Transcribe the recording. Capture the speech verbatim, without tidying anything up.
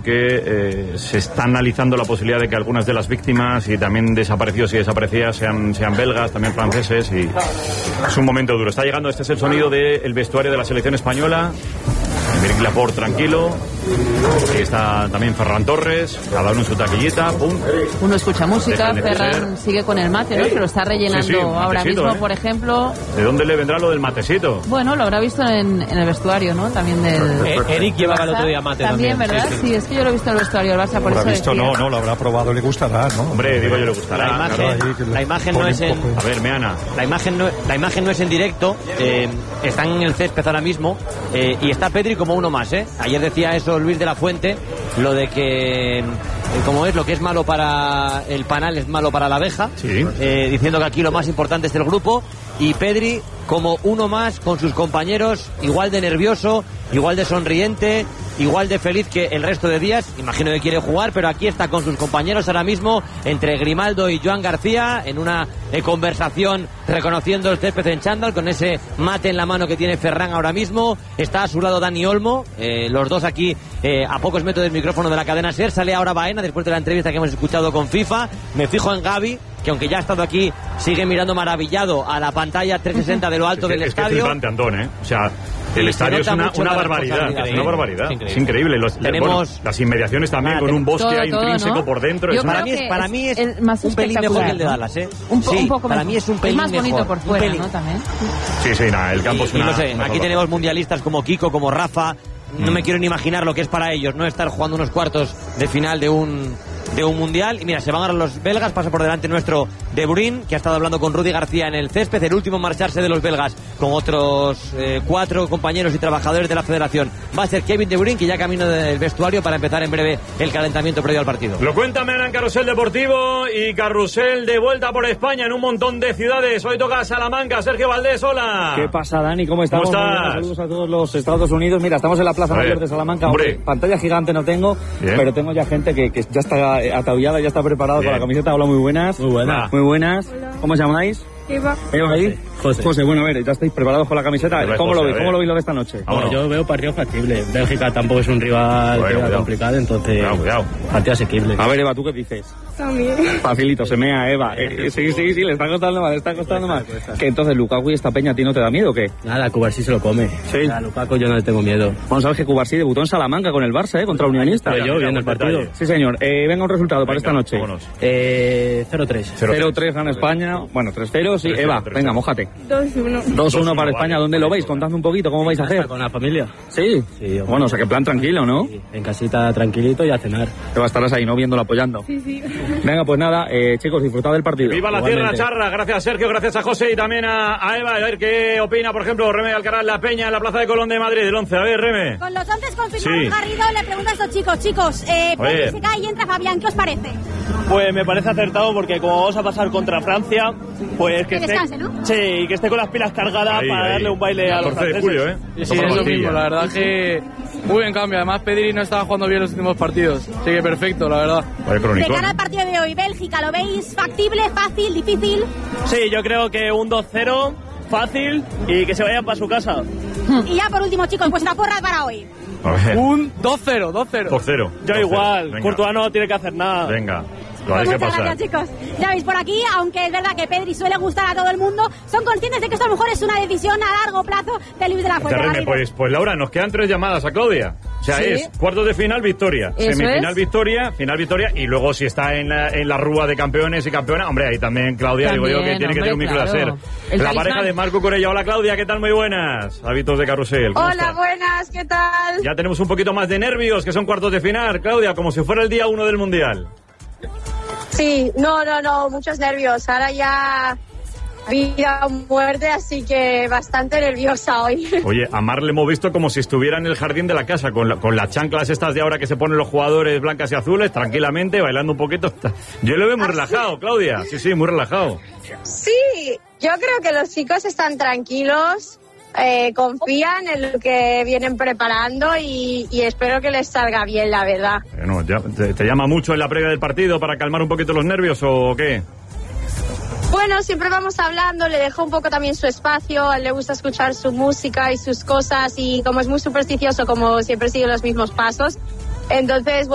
porque eh, se está analizando la posibilidad de que algunas de las víctimas y también desaparecidos y desaparecidas sean, sean belgas, también franceses, y es un momento duro. Está llegando, este es el sonido del vestuario de la selección española. Aymeric Laporte tranquilo. Ahí está también Ferran Torres, cada uno en su taquillita, pum. Uno escucha música, Ferran sigue con el mate, ¿no? Que lo está rellenando sí, sí, ahora mismo, ¿eh? Por ejemplo. ¿De dónde le vendrá lo del matecito? Bueno, lo habrá visto en, en el vestuario, ¿no? También del... Eh, Eric llevaba el otro día mate también. También, ¿verdad? Sí, sí. sí, es que yo lo he visto en el vestuario del Barça, por lo eso visto, decía. no, no, lo habrá probado, le gustará, ¿no? Hombre, digo yo, le gustará. La imagen, claro, la imagen no es en... A ver, Meana. La imagen no, la imagen no es en directo, eh, están en el césped ahora mismo, eh, y está Pedri como uno más, ¿eh? Ayer decía eso Luis de la Fuente, lo de que, eh, como es, lo que es malo para el panal es malo para la abeja, sí. eh, diciendo que aquí lo más importante es el grupo, y Pedri como uno más con sus compañeros, igual de nervioso, igual de sonriente, igual de feliz que el resto de días. Imagino que quiere jugar, pero aquí está con sus compañeros ahora mismo, entre Grimaldo y Joan García, en una eh, conversación reconociendo el césped en chándal, con ese mate en la mano que tiene Ferran ahora mismo. Está a su lado Dani Olmo, eh, los dos aquí eh, a pocos metros del micrófono de la cadena SER. Sale ahora Baena después de la entrevista que hemos escuchado con FIFA. Me fijo en Gavi, que aunque ya ha estado aquí, sigue mirando maravillado a la pantalla trescientos sesenta de lo alto es que, del es estadio. Que es flipante, Antón, ¿eh? O sea, el estadio es una, una barbaridad, es una barbaridad, es increíble. Es increíble. Los, Tenemos bueno, las inmediaciones también, con un bosque todo, intrínseco todo, ¿no? por dentro. Yo es para, creo mí es, que para es mí es el más un pelín mejor que el de ¿no? Dallas, ¿eh? Un, po, sí, un poco para mejor. mí es un pelín es más bonito mejor, por fuera, pelín. ¿no? También. Sí, sí, nada, el campo y, es una... y no sé, una aquí tenemos mundialistas como Kiko, como Rafa. No mm. me quiero ni imaginar lo que es para ellos, no estar jugando unos cuartos de final de un... de un mundial. Y mira, se van ahora los belgas, pasa por delante nuestro De Bruyne, que ha estado hablando con Rudy García en el césped, el último en marcharse de los belgas, con otros eh, cuatro compañeros y trabajadores de la federación. Va a ser Kevin De Bruyne, que ya camino del vestuario para empezar en breve el calentamiento previo al partido. Lo cuenta Meana en Carrusel Deportivo, y Carrusel de vuelta por España en un montón de ciudades. Hoy toca Salamanca. Sergio Valdés, hola. ¿Qué pasa, Dani? ¿Cómo estamos? ¿Cómo estás? Saludos a todos los Estados Unidos. Mira, estamos en la Plaza Mayor de Salamanca. Hombre. Pantalla gigante no tengo, Bien. pero tengo ya gente que, que ya está ataviada, ya está preparada con la camiseta. Hola, muy buenas. Muy buenas. Muy buenas. Hola. ¿Cómo os llamáis? Eva. Eva ahí. José. José, bueno, a ver, ya estáis preparados con la camiseta. José, ¿Cómo lo veis? a ver. ¿Cómo lo veis lo de esta noche? Vámonos. Yo veo partido factible. Bélgica tampoco es un rival Bueno, que cuidado. complicado, entonces Cuidado, cuidado. partido asequible. A ver, Eva, ¿tú qué dices? También. Facilito, se mea, Eva. Eh, sí, sí, sí, le está costando más, le está costando más. Que entonces, Lukaku y esta peña, ¿a ti no te da miedo o qué? Nada, Cubarsí se lo come. Sí. A Lukaku yo no le tengo miedo. Vamos a ver que Cubarsí debutó en Salamanca con el Barça, ¿eh? Contra Unionista. Pero yo viendo el partido. Sí, señor. Eh, venga, un resultado para Venga, esta noche. vámonos. Eh, cero tres. cero tres gana España. Bueno, tres cero, sí. tres cero, Eva, tres venga, cero. mójate. dos uno. dos uno para vale. España. ¿Dónde lo veis? Contadme un poquito, ¿cómo vais a hacer? Con la familia. Sí. Sí, hombre. Bueno, o sea, que plan tranquilo, ¿no? Sí, en casita tranquilito y a cenar. Te vas a estar ahí, ¿no? Viéndolo, apoyando. Sí, sí. Venga, pues nada, eh, chicos, disfrutad del partido. Viva la Igualmente. tierra charra. Gracias, Sergio, gracias a José y también a, a Eva. A ver qué opina, por ejemplo, Reme Alcaraz La Peña en la Plaza de Colón de Madrid, del once. A ver, Reme. Con los once confirmados, Sí. Garrido, le pregunto a estos chicos, chicos, eh, A ver. Pedri se cae y entra Fabián, ¿qué os parece? Pues me parece acertado porque como vamos a pasar contra Francia, pues que, Que esté, descanse, ¿no? sí, y que esté con las pilas cargadas Ahí, para ahí. darle un baile a los catorce de franceses. julio, ¿eh? Sí, sí, Toma es lo pastilla. mismo, la verdad que muy buen cambio. Además, Pedri no estaba jugando bien los últimos partidos. Así que perfecto, la verdad. Vaya De cronicón. cara al partido de hoy, Bélgica, ¿lo veis factible, fácil, difícil? Sí, yo creo que un dos cero, fácil, y que se vayan para su casa. Y ya por último, chicos, vuestra porra para hoy. A ver. Un dos cero, dos cero. dos cero. Yo igual, Venga. Courtois no tiene que hacer nada. Venga. Lo hay que Muchas pasar. gracias, chicos. Ya veis, por aquí, aunque es verdad que Pedri suele gustar a todo el mundo, son conscientes de que esto a lo mejor es una decisión a largo plazo de Luis de la Fuente. Reme, Garrido. pues, pues Laura, nos quedan tres llamadas a Claudia. O sea, Sí. es cuartos de final, victoria. Eso Semifinal, es. victoria. Final, victoria. Y luego, si está en la, en la rúa de campeones y campeonas, hombre, ahí también, Claudia, digo yo, que También, tiene que tener un hombre, micro de claro. hacer. El La talismán. pareja de Marco Corella. Hola, Claudia, ¿qué tal? Muy buenas. Hábitos de carrusel. ¿Cómo Hola, estás? buenas, ¿qué tal? Ya tenemos un poquito más de nervios, que son cuartos de final. Claudia, como si fuera el día uno del Mundial. Sí, no, no, no, muchos nervios. Ahora ya vida o muerte, así que bastante nerviosa hoy. Oye, a Mar le hemos visto como si estuviera en el jardín de la casa, con, la- con las chanclas estas de ahora que se ponen los jugadores blancas y azules, tranquilamente, bailando un poquito. Yo lo veo muy relajado, Claudia. Sí, sí, muy relajado. Sí, yo creo que los chicos están tranquilos, eh, confían en lo que vienen preparando y, y espero que les salga bien, la verdad. Bueno, ya, te, ¿te llama mucho en la previa del partido para calmar un poquito los nervios o qué? Bueno, siempre vamos hablando, le dejo un poco también su espacio, a él le gusta escuchar su música y sus cosas y como es muy supersticioso, como siempre sigue los mismos pasos, entonces...